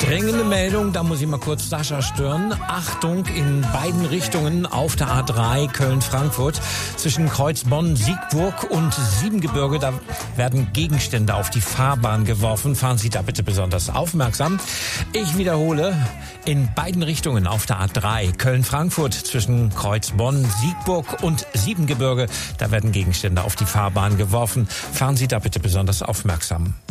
Dringende Meldung, da muss ich mal kurz Sascha stören. Achtung, in beiden Richtungen auf der A3 Köln-Frankfurt zwischen Kreuzbonn-Siegburg und Siebengebirge, da werden Gegenstände auf die Fahrbahn geworfen. Fahren Sie da bitte besonders aufmerksam. Ich wiederhole, in beiden Richtungen auf der A3 Köln-Frankfurt zwischen Kreuzbonn-Siegburg und Siebengebirge, da werden Gegenstände auf die Fahrbahn geworfen. Fahren Sie da bitte besonders aufmerksam.